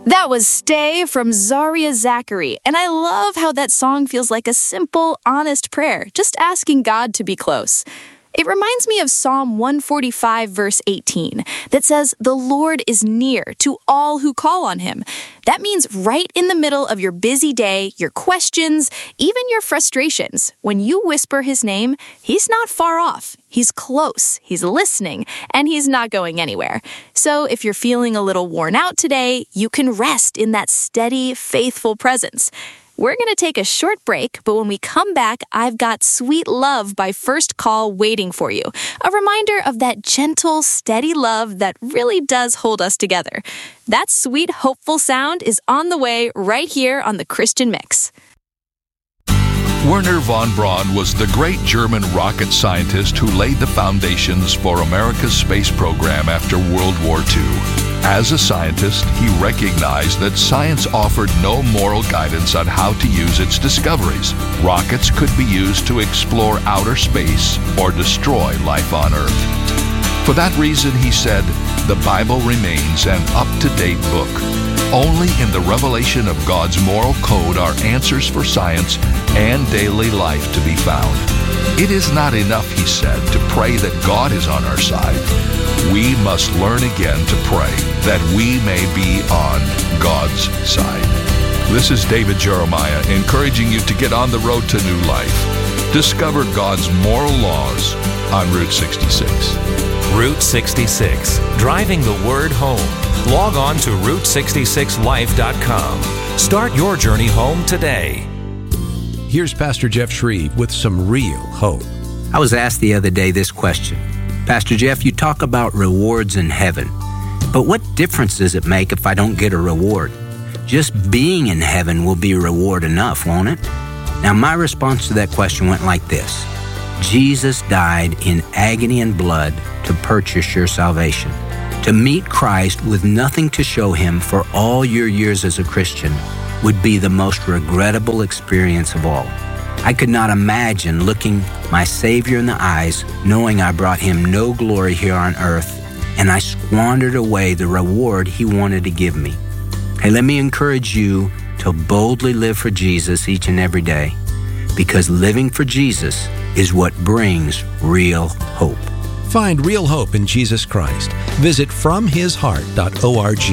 That was Stay from Zaria Zachary, and I love how that song feels like a simple, honest prayer, just asking God to be close. It reminds me of Psalm 145, verse 18, that says, "The Lord is near to all who call on him." That means right in the middle of your busy day, your questions, even your frustrations, when you whisper his name, he's not far off. He's close, he's listening, and he's not going anywhere. So if you're feeling a little worn out today, you can rest in that steady, faithful presence. We're going to take a short break, but when we come back, I've got Sweet Love by First Call waiting for you. A reminder of that gentle, steady love that really does hold us together. That sweet, hopeful sound is on the way right here on the Christian Mix. Wernher von Braun was the great German rocket scientist who laid the foundations for America's space program after World War II. As a scientist, he recognized that science offered no moral guidance on how to use its discoveries. Rockets could be used to explore outer space or destroy life on Earth. For that reason, he said, the Bible remains an up-to-date book. Only in the revelation of God's moral code are answers for science and daily life to be found. It is not enough, he said, to pray that God is on our side. We must learn again to pray that we may be on God's side. This is David Jeremiah encouraging you to get on the road to new life. Discover God's moral laws on Route 66. Route 66, driving the word home. Log on to Route66Life.com. Start your journey home today. Here's Pastor Jeff Shreve with some real hope. I was asked the other day this question. Pastor Jeff, you talk about rewards in heaven, but what difference does it make if I don't get a reward? Just being in heaven will be reward enough, won't it? Now, my response to that question went like this. Jesus died in agony and blood to purchase your salvation. To meet Christ with nothing to show him for all your years as a Christian would be the most regrettable experience of all. I could not imagine looking my Savior in the eyes, knowing I brought him no glory here on earth, and I squandered away the reward he wanted to give me. Hey, let me encourage you to boldly live for Jesus each and every day, because living for Jesus is what brings real hope. Find real hope in Jesus Christ. Visit FromHisHeart.org.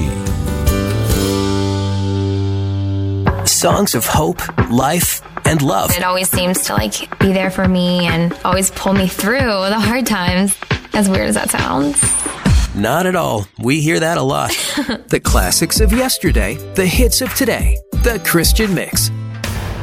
Songs of hope, life, and love. It always seems to be there for me and always pull me through the hard times. As weird as that sounds. Not at all. We hear that a lot. The classics of yesterday, the hits of today. The Christian Mix